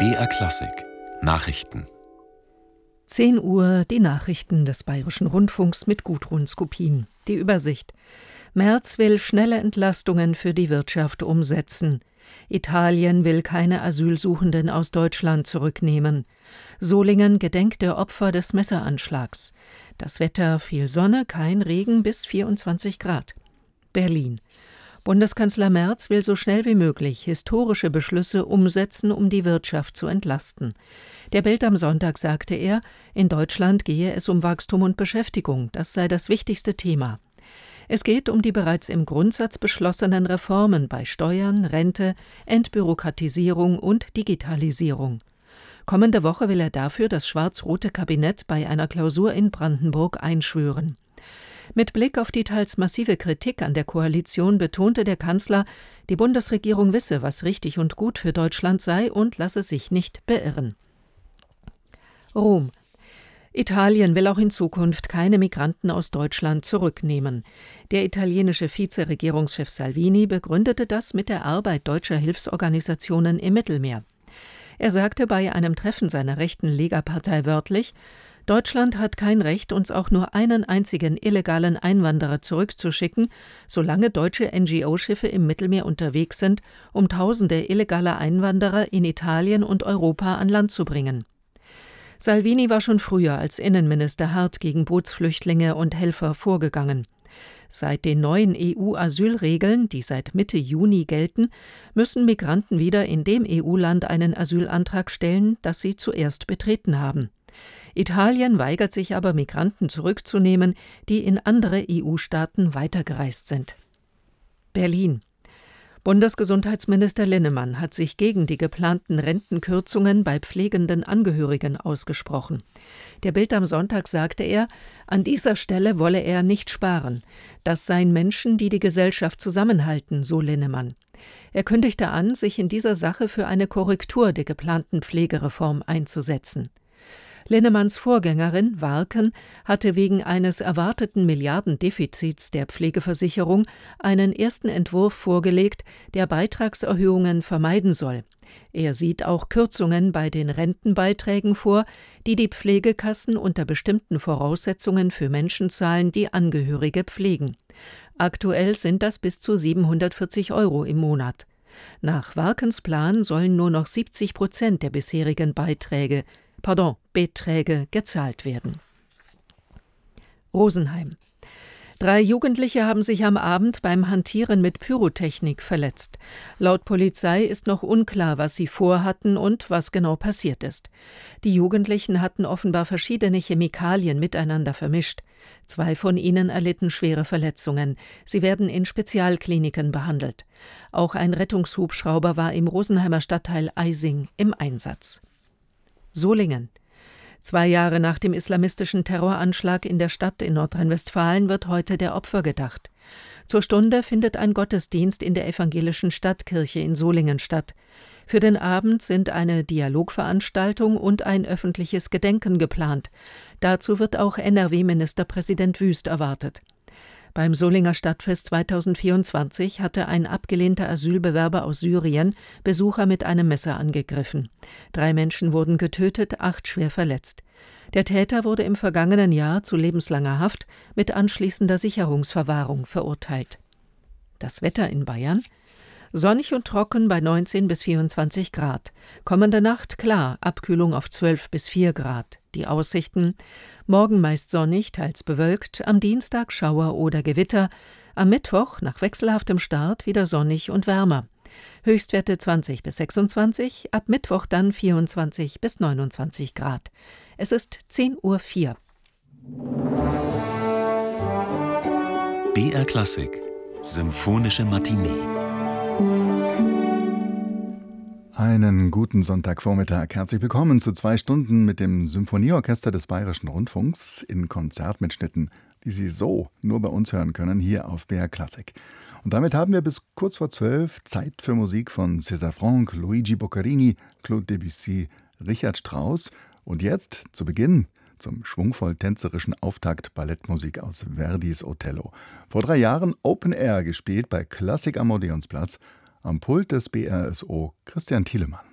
BR Klassik Nachrichten. 10 Uhr, die Nachrichten des Bayerischen Rundfunks mit Gudrun Skopin. Die Übersicht. Merz will schnelle Entlastungen für die Wirtschaft umsetzen. Italien will keine Asylsuchenden aus Deutschland zurücknehmen. Solingen gedenkt der Opfer des Messeranschlags. Das Wetter: viel Sonne, kein Regen bis 24 Grad. Berlin. Bundeskanzler Merz will so schnell wie möglich historische Beschlüsse umsetzen, um die Wirtschaft zu entlasten. Der Bild am Sonntag sagte er, in Deutschland gehe es um Wachstum und Beschäftigung, das sei das wichtigste Thema. Es geht um die bereits im Grundsatz beschlossenen Reformen bei Steuern, Rente, Entbürokratisierung und Digitalisierung. Kommende Woche will er dafür das schwarz-rote Kabinett bei einer Klausur in Brandenburg einschwören. Mit Blick auf die teils massive Kritik an der Koalition betonte der Kanzler, die Bundesregierung wisse, was richtig und gut für Deutschland sei und lasse sich nicht beirren. Rom. Italien will auch in Zukunft keine Migranten aus Deutschland zurücknehmen. Der italienische Vizeregierungschef Salvini begründete das mit der Arbeit deutscher Hilfsorganisationen im Mittelmeer. Er sagte bei einem Treffen seiner rechten Lega-Partei wörtlich: Deutschland hat kein Recht, uns auch nur einen einzigen illegalen Einwanderer zurückzuschicken, solange deutsche NGO-Schiffe im Mittelmeer unterwegs sind, um Tausende illegaler Einwanderer in Italien und Europa an Land zu bringen. Salvini war schon früher als Innenminister hart gegen Bootsflüchtlinge und Helfer vorgegangen. Seit den neuen EU-Asylregeln, die seit Mitte Juni gelten, müssen Migranten wieder in dem EU-Land einen Asylantrag stellen, das sie zuerst betreten haben. Italien weigert sich aber, Migranten zurückzunehmen, die in andere EU-Staaten weitergereist sind. Berlin. Bundesgesundheitsminister Linnemann hat sich gegen die geplanten Rentenkürzungen bei pflegenden Angehörigen ausgesprochen. Der Bild am Sonntag sagte er, an dieser Stelle wolle er nicht sparen. Das seien Menschen, die die Gesellschaft zusammenhalten, so Linnemann. Er kündigte an, sich in dieser Sache für eine Korrektur der geplanten Pflegereform einzusetzen. Linnemanns Vorgängerin, Warken, hatte wegen eines erwarteten Milliardendefizits der Pflegeversicherung einen ersten Entwurf vorgelegt, der Beitragserhöhungen vermeiden soll. Er sieht auch Kürzungen bei den Rentenbeiträgen vor, die die Pflegekassen unter bestimmten Voraussetzungen für Menschen zahlen, die Angehörige pflegen. Aktuell sind das bis zu 740 € im Monat. Nach Warkens Plan sollen nur noch 70% der bisherigen Beträge gezahlt werden. Rosenheim. 3 Jugendliche haben sich am Abend beim Hantieren mit Pyrotechnik verletzt. Laut Polizei ist noch unklar, was sie vorhatten und was genau passiert ist. Die Jugendlichen hatten offenbar verschiedene Chemikalien miteinander vermischt. 2 von ihnen erlitten schwere Verletzungen. Sie werden in Spezialkliniken behandelt. Auch ein Rettungshubschrauber war im Rosenheimer Stadtteil Eising im Einsatz. Solingen. 2 Jahre nach dem islamistischen Terroranschlag in der Stadt in Nordrhein-Westfalen wird heute der Opfer gedacht. Zur Stunde findet ein Gottesdienst in der evangelischen Stadtkirche in Solingen statt. Für den Abend sind eine Dialogveranstaltung und ein öffentliches Gedenken geplant. Dazu wird auch NRW-Ministerpräsident Wüst erwartet. Beim Solinger Stadtfest 2024 hatte ein abgelehnter Asylbewerber aus Syrien Besucher mit einem Messer angegriffen. 3 Menschen wurden getötet, 8 schwer verletzt. Der Täter wurde im vergangenen Jahr zu lebenslanger Haft mit anschließender Sicherungsverwahrung verurteilt. Das Wetter in Bayern: sonnig und trocken bei 19 bis 24 Grad. Kommende Nacht klar, Abkühlung auf 12 bis 4 Grad. Die Aussichten: morgen meist sonnig, teils bewölkt, am Dienstag Schauer oder Gewitter, am Mittwoch nach wechselhaftem Start wieder sonnig und wärmer. Höchstwerte 20 bis 26, ab Mittwoch dann 24 bis 29 Grad. Es ist 10:04 Uhr. BR Klassik Symphonische Matinee. Einen guten Sonntagvormittag. Herzlich willkommen zu 2 Stunden mit dem Symphonieorchester des Bayerischen Rundfunks in Konzertmitschnitten, die Sie so nur bei uns hören können, hier auf BR Klassik. Und damit haben wir bis kurz vor 12 Zeit für Musik von César Franck, Luigi Boccherini, Claude Debussy, Richard Strauss und jetzt zu Beginn zum schwungvoll tänzerischen Auftakt Ballettmusik aus Verdis Othello. Vor 3 Jahren Open Air gespielt bei Klassik am Odeonsplatz. Am Pult des BRSO Christian Thielemann.